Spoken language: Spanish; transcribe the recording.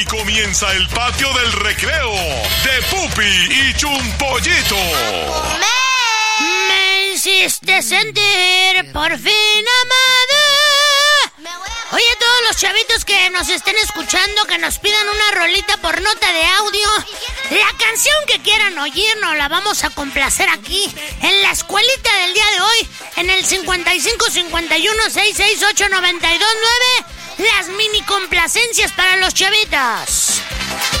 Y comienza el patio del recreo de Pupi y Chumpollito. Me hiciste sentir por fin amada. Oye, todos los chavitos que nos estén escuchando, que nos pidan una rolita por nota de audio, la canción que quieran oír, nos la vamos a complacer aquí, en la escuelita del día de hoy, en el 55 51 668 929, las mini complacencias para los chavitos.